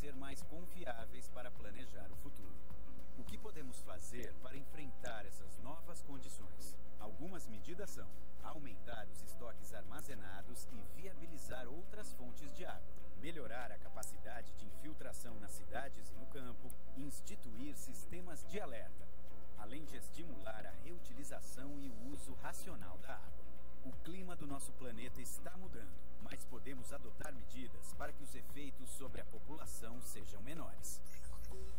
ser mais confiáveis para planejar o futuro. O que podemos fazer para enfrentar essas novas condições? Algumas medidas são aumentar os estoques armazenados e viabilizar outras fontes de água, melhorar a capacidade de infiltração nas cidades e no campo, instituir sistemas de alerta, além de estimular a reutilização e o uso racional da água. O clima do nosso planeta está mudando, mas podemos adotar medidas para que os efeitos sobre a população sejam menores.